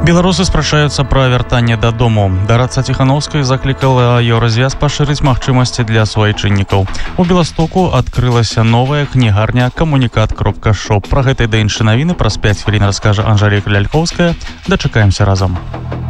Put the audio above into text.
Беларусы спрачаюцца пра вяртанне дадому. Дараца Ціхановскай заклікала Еўразвяз пашырыць магчымасці для суайчыннікаў. У Беластоку адкрылася новая кнігарня камунікат.шоп. Пра гэта і да іншыя навіны праз 5 хвілін раскажа Анжэліка Ляльковская. Дачакаемся разам.